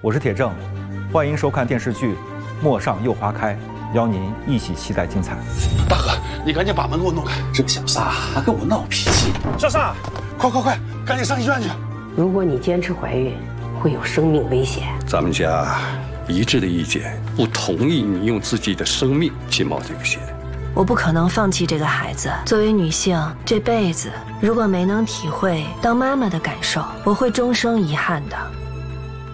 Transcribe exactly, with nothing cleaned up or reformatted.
我是铁正，欢迎收看电视剧《陌上又花开》，邀您一起期待精彩。 大哥，你赶紧把门给我弄开！ 这个小撒还跟我闹脾气。 小撒，快快快，赶紧上医院去！ 如果你坚持怀孕，会有生命危险。 咱们家一致的意见，不同意你用自己的生命去冒这个险。 我不可能放弃这个孩子。作为女性，这辈子如果没能体会当妈妈的感受，我会终生遗憾的。